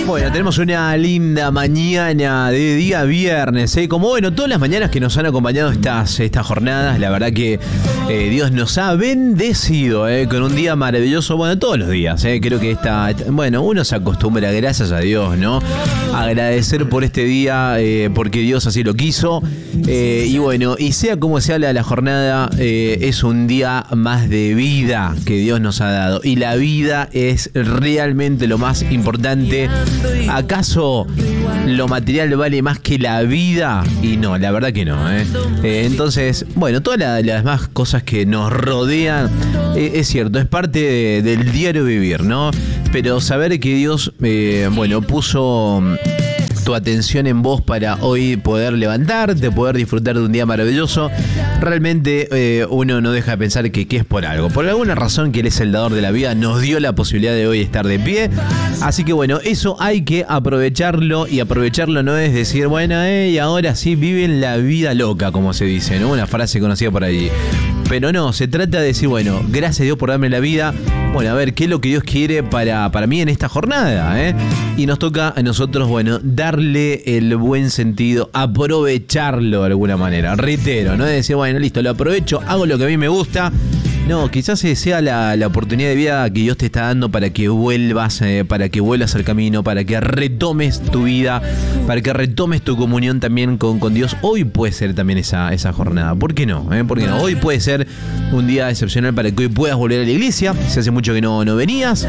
Bueno, tenemos una linda mañana de día viernes, como bueno, todas las mañanas que nos han acompañado estas jornadas, la verdad que Dios nos ha bendecido con un día maravilloso, bueno, todos los días, creo que bueno, uno se acostumbra, gracias a Dios, ¿no? Agradecer por este día, porque Dios así lo quiso, y bueno, y sea como sea la jornada, es un día más de vida que Dios nos ha dado, y la vida es realmente lo más importante. ¿Acaso lo material vale más que la vida? Y no, la verdad que no, entonces, bueno, todas las demás cosas que nos rodean, es cierto, es parte del diario vivir, ¿no? Pero saber que Dios, bueno, puso tu atención en vos para hoy poder levantarte, poder disfrutar de un día maravilloso, realmente uno no deja de pensar que es por algo. Por alguna razón que Él es el dador de la vida, nos dio la posibilidad de hoy estar de pie. Así que bueno, eso hay que aprovecharlo, y aprovecharlo no es decir, bueno, y ahora sí viven la vida loca, como se dice, ¿no? Una frase conocida por allí. Pero no, se trata de decir, bueno, gracias a Dios por darme la vida. Bueno, a ver, ¿qué es lo que Dios quiere para mí en esta jornada? Y nos toca a nosotros, bueno, darle el buen sentido, aprovecharlo de alguna manera. Reitero, no es decir, bueno, listo, lo aprovecho, hago lo que a mí me gusta. No, quizás sea la oportunidad de vida que Dios te está dando para que vuelvas al camino, para que retomes tu vida, para que retomes tu comunión también con Dios. Hoy puede ser también esa jornada. ¿Por qué no? ¿Por qué no? Hoy puede ser un día excepcional para que hoy puedas volver a la iglesia, si hace mucho que no venías.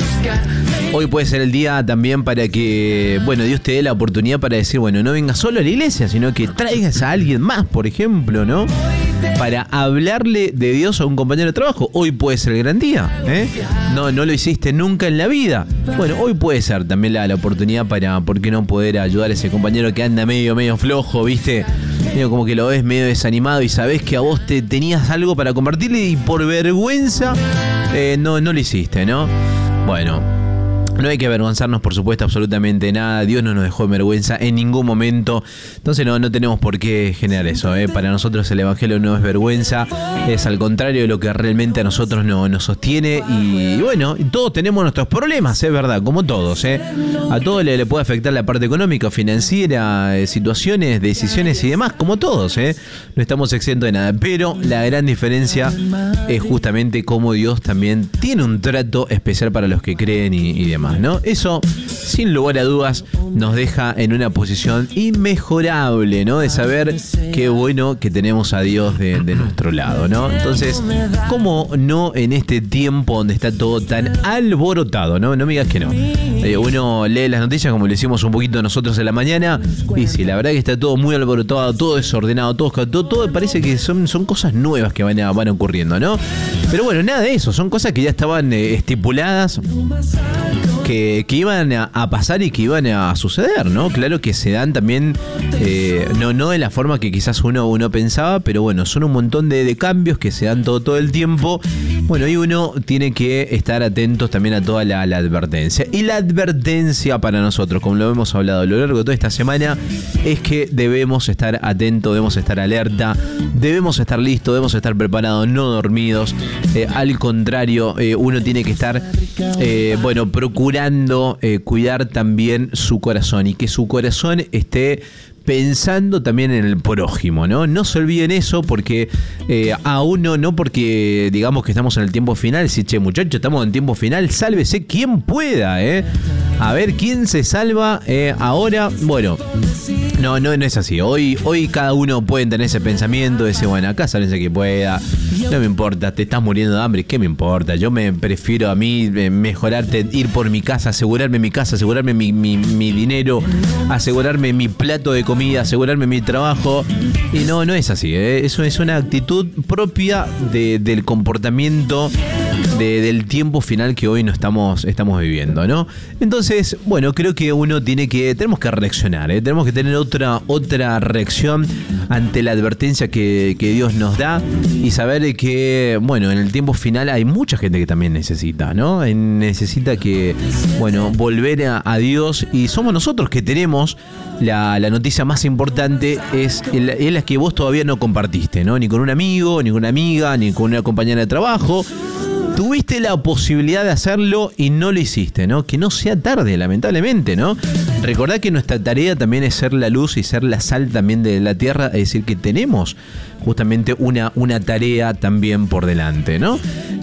Hoy puede ser el día también para que, bueno, Dios te dé la oportunidad para decir, bueno, no vengas solo a la iglesia, sino que traigas a alguien más, por ejemplo, ¿no? Para hablarle de Dios a un compañero de trabajo. Hoy puede ser el gran día, No lo hiciste nunca en la vida. Bueno, hoy puede ser también la oportunidad para, ¿por qué no poder ayudar a ese compañero que anda medio flojo, viste? Medio como que lo ves medio desanimado y sabés que a vos te tenías algo para compartirle y por vergüenza no lo hiciste, ¿no? Bueno, no hay que avergonzarnos, por supuesto, absolutamente nada. Dios no nos dejó en vergüenza en ningún momento. Entonces no tenemos por qué generar eso. Para nosotros el Evangelio no es vergüenza. Es al contrario de lo que realmente a nosotros nos sostiene. Y bueno, todos tenemos nuestros problemas, es verdad, como todos. A todos le puede afectar la parte económica, financiera, situaciones, decisiones y demás, como todos. No estamos exentos de nada. Pero la gran diferencia es justamente cómo Dios también tiene un trato especial para los que creen y demás, ¿no? Eso, sin lugar a dudas, nos deja en una posición inmejorable, ¿no? De saber qué bueno que tenemos a Dios de nuestro lado, ¿no? Entonces, ¿cómo no en este tiempo donde está todo tan alborotado, ¿no? No me digas que no. Uno lee las noticias como le hicimos un poquito nosotros en la mañana, y sí, la verdad que está todo muy alborotado, todo desordenado, todo parece que son cosas nuevas que van ocurriendo, ¿no? Pero bueno, nada de eso, son cosas que ya estaban estipuladas, que iban a pasar y que iban a suceder, ¿no? Claro que se dan también, no de la forma que quizás uno pensaba, pero bueno, son un montón de cambios que se dan todo el tiempo. Bueno, y uno tiene que estar atentos también a toda la advertencia. Y la advertencia para nosotros, como lo hemos hablado a lo largo de toda esta semana, es que debemos estar atentos, debemos estar alerta, debemos estar listos, debemos estar preparados, no dormidos. Al contrario, uno tiene que estar, procurando cuidar también su corazón, y que su corazón esté pensando también en el prójimo, ¿no? No se olviden eso, porque a uno, no porque digamos que estamos en el tiempo final, si che muchachos, estamos en tiempo final, sálvese quien pueda, a ver quién se salva ahora. Bueno, no es así. Hoy cada uno puede tener ese pensamiento, de decir, bueno, acá sálvese quien pueda, no me importa, te estás muriendo de hambre, ¿qué me importa? Yo me prefiero a mí mejorarte, ir por mi casa, asegurarme mi dinero, asegurarme mi plato de comida, asegurarme mi trabajo. Y no es así, Eso es una actitud propia del comportamiento del tiempo final que hoy no estamos viviendo, ¿no? Entonces, bueno, creo que tenemos que reaccionar, tenemos que tener otra reacción ante la advertencia que Dios nos da, y saber que, bueno, en el tiempo final hay mucha gente que también necesita, ¿no? Necesita que, bueno, volver a Dios, y somos nosotros que tenemos la noticia más importante, es la que vos todavía no compartiste, ¿no? Ni con un amigo, ni con una amiga, ni con una compañera de trabajo. tuviste la posibilidad de hacerlo y no lo hiciste, ¿no? Que no sea tarde, lamentablemente, ¿no? Recordá que nuestra tarea también es ser la luz y ser la sal también de la tierra, es decir, que tenemos justamente una tarea también por delante, ¿no?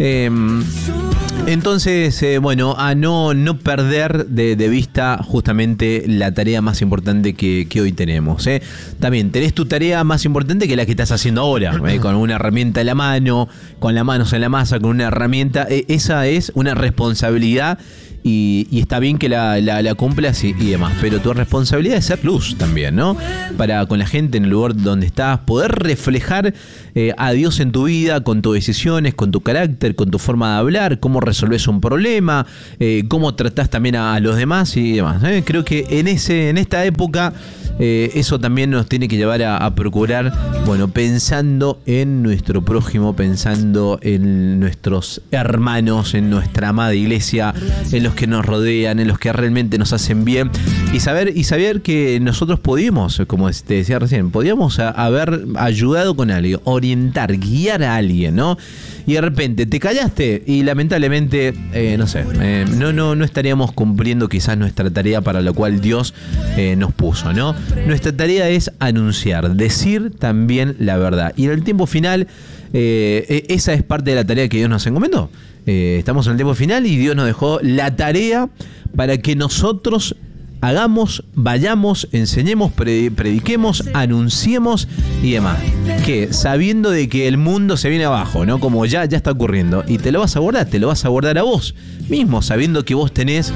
Entonces, bueno, a no perder de vista justamente la tarea más importante que hoy tenemos. También tenés tu tarea más importante que la que estás haciendo ahora, con una herramienta en la mano, con las manos en la masa, con una herramienta. Esa es una responsabilidad. Y está bien que la cumplas y demás, pero tu responsabilidad es ser luz también, ¿no? Para con la gente en el lugar donde estás, poder reflejar a Dios en tu vida, con tus decisiones, con tu carácter, con tu forma de hablar, cómo resolves un problema, cómo tratás también a los demás y demás. Creo que en esta época eso también nos tiene que llevar a procurar, bueno, pensando en nuestro prójimo, pensando en nuestros hermanos, en nuestra amada iglesia, en los que nos rodean, en los que realmente nos hacen bien, y saber que nosotros podíamos, como te decía recién, podíamos haber ayudado con alguien, orientar, guiar a alguien, ¿no? Y de repente te callaste y lamentablemente, no estaríamos cumpliendo quizás nuestra tarea para la cual Dios nos puso, ¿no? Nuestra tarea es anunciar, decir también la verdad. Y en el tiempo final, esa es parte de la tarea que Dios nos encomendó. Estamos en el tiempo final y Dios nos dejó la tarea para que nosotros hagamos, vayamos, enseñemos, prediquemos, anunciemos y demás. Que sabiendo de que el mundo se viene abajo, ¿no? Como ya está ocurriendo. Y te lo vas a guardar a vos mismo, sabiendo que vos tenés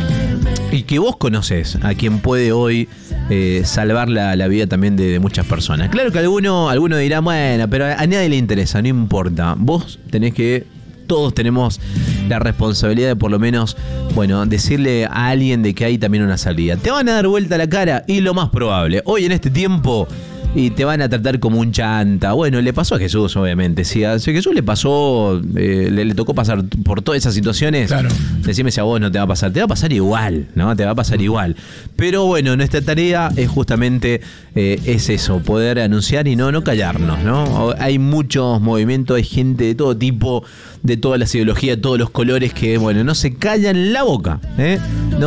y que vos conocés a quien puede hoy salvar la vida también de muchas personas. Claro que alguno dirá, bueno, pero a nadie le interesa, no importa. Vos todos tenemos la responsabilidad de por lo menos, bueno, decirle a alguien de que hay también una salida. Te van a dar vuelta la cara y lo más probable, hoy en este tiempo, y te van a tratar como un chanta. Bueno, le pasó a Jesús, obviamente. Si a Jesús le pasó, le tocó pasar por todas esas situaciones, claro. Decime si a vos no te va a pasar. Te va a pasar igual, ¿no? Te va a pasar igual. Pero bueno, nuestra tarea es justamente es eso, poder anunciar y no callarnos, ¿no? Hay muchos movimientos, hay gente de todo tipo, de todas las ideologías, de todos los colores que, bueno, no se callan la boca, ¿eh?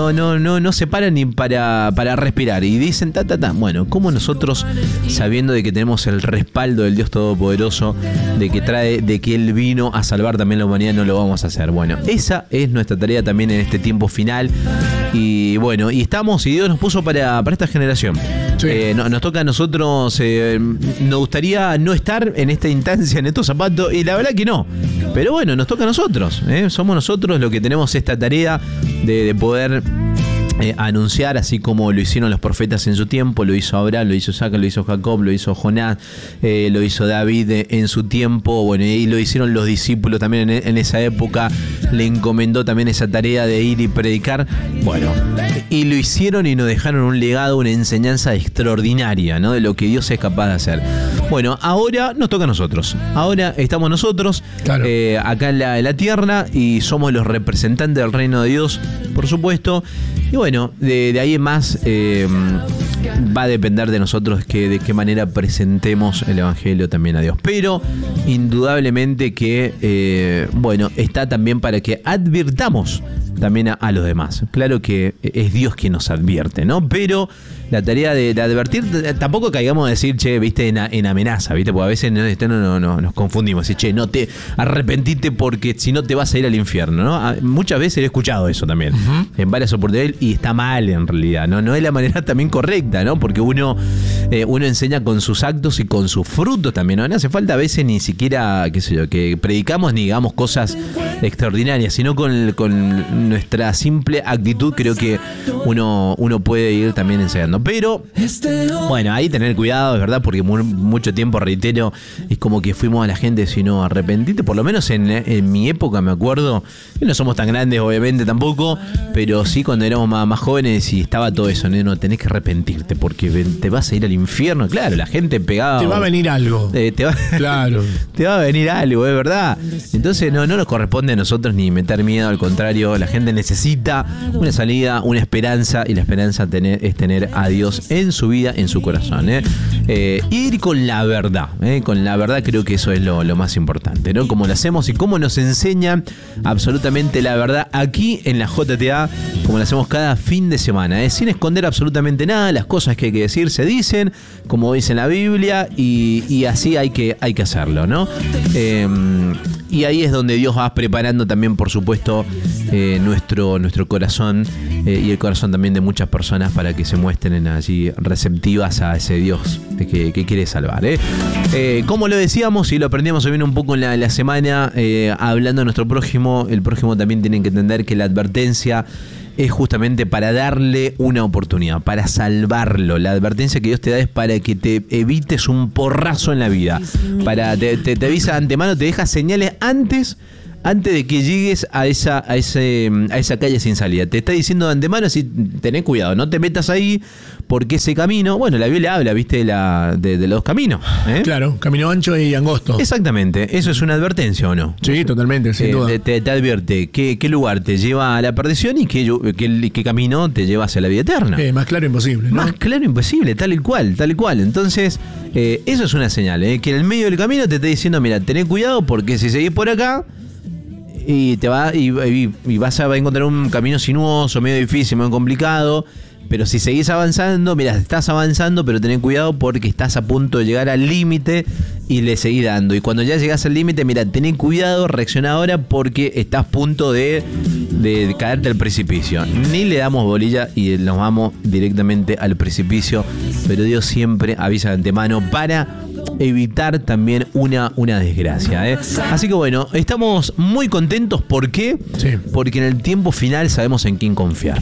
No se paran ni para respirar y dicen ta. Bueno, ¿cómo nosotros, sabiendo de que tenemos el respaldo del Dios Todopoderoso, de que Él vino a salvar también la humanidad, no lo vamos a hacer? Bueno, esa es nuestra tarea también en este tiempo final. Y bueno, y Dios nos puso para esta generación. Sí. Nos toca a nosotros, nos gustaría no estar en esta instancia, en estos zapatos, y la verdad que no. Pero bueno, nos toca a nosotros, somos nosotros los que tenemos esta tarea de poder anunciar, así como lo hicieron los profetas en su tiempo. Lo hizo Abraham, lo hizo Isaac, lo hizo Jacob, lo hizo Jonás, lo hizo David en su tiempo. Bueno, y lo hicieron los discípulos también en esa época. Le encomendó también esa tarea de ir y predicar. Bueno, y lo hicieron y nos dejaron un legado, una enseñanza extraordinaria, ¿no? De lo que Dios es capaz de hacer. Bueno, ahora nos toca a nosotros. Ahora estamos nosotros, claro, acá en la tierra, y somos los representantes del reino de Dios, por supuesto. Y bueno, de ahí en más va a depender de nosotros de qué manera presentemos el Evangelio también a Dios. Pero indudablemente que, bueno, está también para que advirtamos también a los demás. Claro que es Dios quien nos advierte, ¿no? Pero la tarea de advertir, tampoco caigamos a decir, che, viste, en amenaza, viste, porque a veces nos confundimos, decir, che, no te arrepentite porque si no te vas a ir al infierno, ¿no? Muchas veces he escuchado eso también, en varias oportunidades, y está mal en realidad, ¿no? No es la manera también correcta, ¿no? Porque uno enseña con sus actos y con sus frutos también, ¿no? No hace falta a veces ni siquiera, qué sé yo, que predicamos ni digamos cosas extraordinarias, sino con nuestra simple actitud creo que uno puede ir también enseñando. Pero, bueno, ahí tener cuidado, es verdad, porque mucho tiempo, reitero, es como que fuimos a la gente, si no arrepentite, por lo menos en mi época me acuerdo, no somos tan grandes obviamente tampoco, pero sí cuando éramos más jóvenes y estaba todo eso, no tenés que arrepentirte porque te vas a ir al infierno. Claro, la gente pegaba. Te va a venir algo. Claro. Te va a venir algo, es verdad. Entonces no nos corresponde a nosotros ni meter miedo, al contrario, la gente gente necesita una salida, una esperanza, y la esperanza es tener a Dios en su vida, en su corazón. Ir con la verdad. Con la verdad creo que eso es lo más importante, ¿no? Cómo lo hacemos y cómo nos enseñan absolutamente la verdad aquí en la JTA, como lo hacemos cada fin de semana, sin esconder absolutamente nada. Las cosas que hay que decir se dicen, como dice en la Biblia, y así hay que hacerlo, ¿no? Y ahí es donde Dios va preparando también, por supuesto, nuestro corazón y el corazón también de muchas personas para que se muestren allí receptivas a ese Dios que quiere salvar. Como lo decíamos y lo aprendíamos también un poco en la semana, hablando de nuestro prójimo, el prójimo también tiene que entender que la advertencia es justamente para darle una oportunidad, para salvarlo. La advertencia que Dios te da es para que te evites un porrazo en la vida. Te avisa de antemano, te deja señales antes de que llegues a esa calle sin salida. Te está diciendo de antemano, así, tené cuidado, no te metas ahí, porque ese camino, bueno, la Biblia habla, ¿viste? De los dos caminos. Claro, camino ancho y angosto. Exactamente, ¿eso es una advertencia o no? Sí, totalmente, sin duda. Te advierte qué lugar te lleva a la perdición y qué camino te lleva hacia la vida eterna. Más claro imposible, ¿no? Más claro imposible, tal y cual. Entonces, eso es una señal, que en el medio del camino te está diciendo, mira, tené cuidado, porque si seguís por acá, y vas a encontrar un camino sinuoso, medio difícil, medio complicado. Pero si seguís avanzando, mira, estás avanzando, pero ten cuidado porque estás a punto de llegar al límite y le seguís dando. Y cuando ya llegás al límite, mira, ten cuidado, reacciona ahora porque estás a punto de caerte al precipicio. Ni le damos bolilla y nos vamos directamente al precipicio. Pero Dios siempre avisa de antemano para evitar también una desgracia. Así que bueno, estamos muy contentos. ¿Por qué? Sí. Porque en el tiempo final sabemos en quién confiar.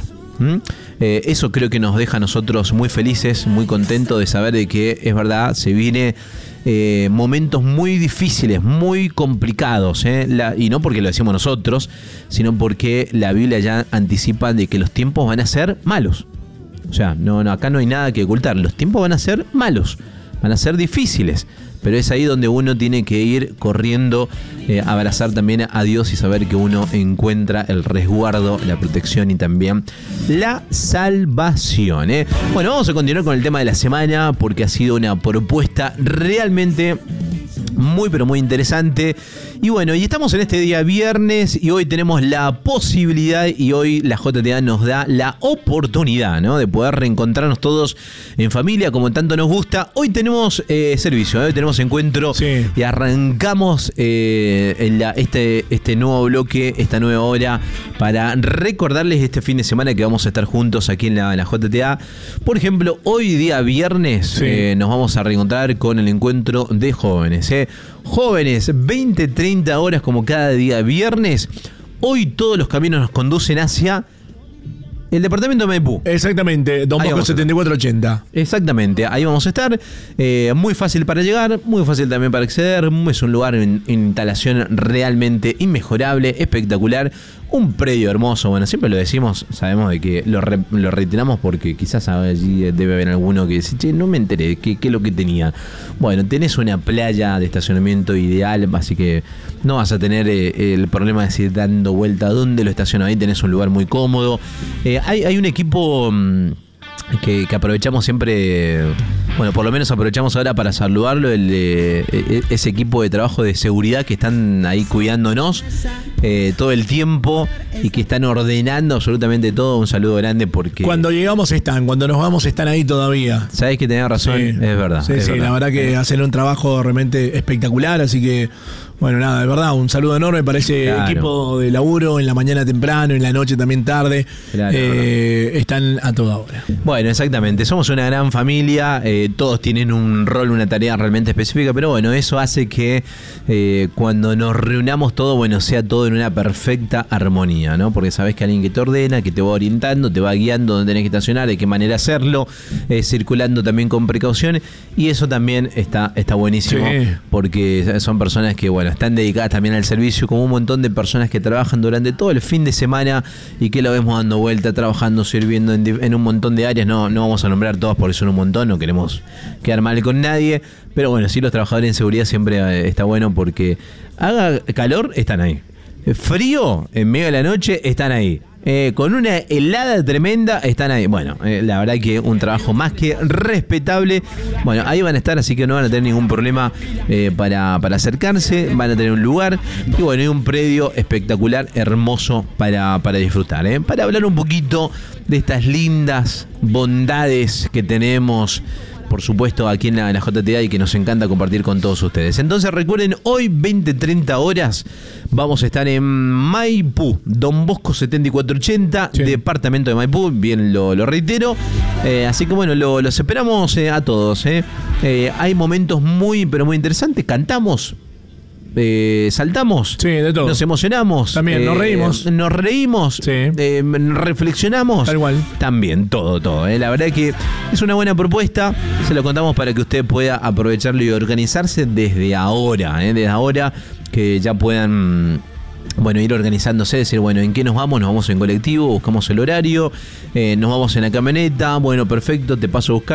Eso creo que nos deja a nosotros muy felices, muy contentos de saber de que es verdad, se viene momentos muy difíciles, muy complicados, y no porque lo decimos nosotros, sino porque la Biblia ya anticipa de que los tiempos van a ser malos. O sea, no, acá no hay nada que ocultar, los tiempos van a ser malos, van a ser difíciles. Pero es ahí donde uno tiene que ir corriendo, abrazar también a Dios y saber que uno encuentra el resguardo, la protección y también la salvación. Bueno, vamos a continuar con el tema de la semana porque ha sido una propuesta realmente muy pero muy interesante. Y bueno, y estamos en este día viernes y hoy tenemos la posibilidad y hoy la JTA nos da la oportunidad, ¿no?, de poder reencontrarnos todos en familia como tanto nos gusta. Hoy tenemos servicio, hoy tenemos encuentro, sí, y arrancamos este nuevo bloque, esta nueva hora para recordarles este fin de semana que vamos a estar juntos aquí en la JTA. Por ejemplo, hoy día viernes, sí, nos vamos a reencontrar con el encuentro de jóvenes, Jóvenes, 20-30 horas como cada día viernes. Hoy todos los caminos nos conducen hacia el departamento de Maipú. Exactamente, Don Bosco 7480. Exactamente, ahí vamos a estar. Muy fácil para llegar, muy fácil también para acceder. Es un lugar en instalación realmente inmejorable, espectacular. Un predio hermoso, bueno, siempre lo decimos, sabemos de que lo reiteramos porque quizás allí debe haber alguno que dice, che, no me enteré, ¿qué es lo que tenía? Bueno, tenés una playa de estacionamiento ideal, así que no vas a tener el problema de seguir dando vuelta a dónde lo estaciono. Ahí tenés un lugar muy cómodo. Hay un equipo que aprovechamos siempre, bueno, por lo menos aprovechamos ahora para saludarlo, ese equipo de trabajo de seguridad que están ahí cuidándonos todo el tiempo y que están ordenando absolutamente todo. Un saludo grande porque cuando llegamos están, cuando nos vamos están ahí todavía. Sabés que tenés razón, sí, es verdad. Sí, es verdad. La verdad que hacen un trabajo realmente espectacular, así que bueno, nada, de verdad, un saludo enorme para ese equipo de laburo, en la mañana temprano, en la noche también tarde. Claro, están a toda hora. Bueno, exactamente, somos una gran familia, todos tienen un rol, una tarea realmente específica, pero bueno, eso hace que cuando nos reunamos todos, bueno, sea todo en una perfecta armonía, ¿no? Porque sabés que alguien que te ordena, que te va orientando, te va guiando dónde tenés que estacionar, de qué manera hacerlo, circulando también con precaución, y eso también está buenísimo, sí, porque son personas que, bueno, están dedicadas también al servicio, como un montón de personas que trabajan durante todo el fin de semana y que lo vemos dando vuelta, trabajando, sirviendo en un montón de áreas. No vamos a nombrar todas porque son un montón, no queremos quedar mal con nadie, pero bueno, sí, los trabajadores en seguridad siempre está bueno porque haga calor, están ahí. frío, en medio de la noche, están ahí. Con una helada tremenda, están ahí. Bueno, la verdad que un trabajo más que respetable. Bueno, ahí van a estar, así que no van a tener ningún problema para acercarse. Van a tener un lugar y bueno, hay un predio espectacular, hermoso para disfrutar. Para hablar un poquito de estas lindas bondades que tenemos, por supuesto, aquí en la JTA y que nos encanta compartir con todos ustedes. Entonces recuerden, hoy 20-30 horas vamos a estar en Maipú, Don Bosco 7480, sí. Departamento de Maipú, bien lo reitero. Así que bueno, los esperamos a todos. Hay momentos muy, pero muy interesantes. Cantamos. Saltamos, sí, de todo. Nos emocionamos, también nos reímos, sí. Reflexionamos, tal cual. También, todo. La verdad que es una buena propuesta, se lo contamos para que usted pueda aprovecharlo y organizarse desde ahora, que ya puedan ir organizándose, decir, bueno, ¿en qué nos vamos? Nos vamos en colectivo, buscamos el horario, nos vamos en la camioneta, bueno, perfecto, te paso a buscar.